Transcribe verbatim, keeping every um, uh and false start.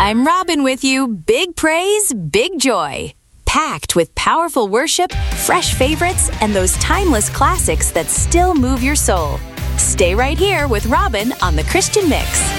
I'm Robin with you. Big praise, big joy. Packed with powerful worship, fresh favorites, and those timeless classics that still move your soul. Stay right here with Robin on The Christian Mix.